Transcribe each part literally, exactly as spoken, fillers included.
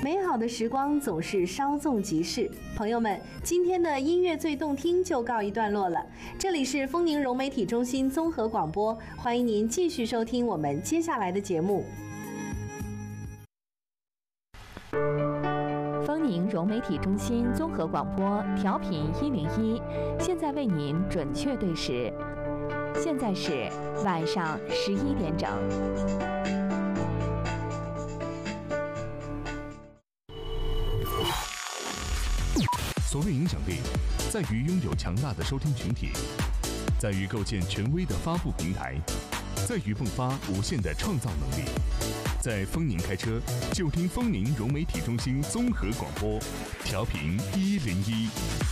美好的时光总是稍纵即逝，朋友们，今天的音乐最动听就告一段落了。这里是丰宁融媒体中心综合广播，欢迎您继续收听我们接下来的节目。 丰宁融媒体中心综合广播调频一零一，现在为您准确对时，现在是晚上十一点整。 所谓影响力，在于拥有强大的收听群体，在于构建权威的发布平台，在于迸发无限的创造能力。在丰宁开车，就听丰宁融媒体中心综合广播，调频一零一。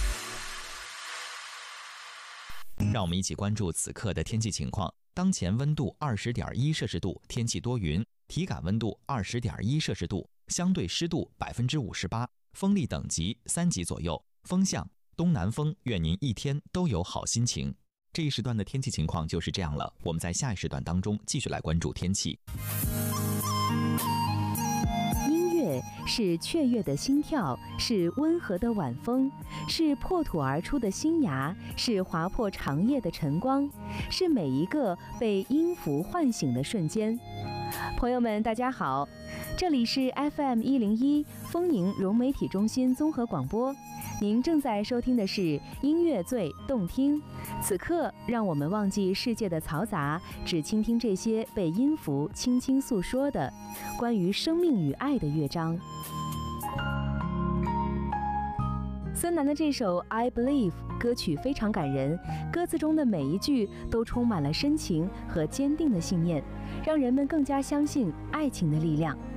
让我们一起关注此刻的天气情况。当前温度二十点一摄氏度，天气多云，体感温度二十点一摄氏度，相对湿度百分之五十八，风力等级三级左右。风向东南风，愿您一天都有好心情。这一时段的天气情况就是这样了，我们在下一时段当中继续来关注天气。 音乐是雀跃的心跳，是温和的晚风，是破土而出的新芽，是划破长夜的晨光，是每一个被音符唤醒的瞬间。朋友们，大家好，这里是 F M 一零一丰宁融媒体中心综合广播。您正在收听的是音乐最动听，此刻让我们忘记世界的嘈杂，只倾听这些被音符轻轻诉说的关于生命与爱的乐章。孙楠的这首 I Believe 歌曲非常感人，歌词中的每一句都充满了深情和坚定的信念，让人们更加相信爱情的力量。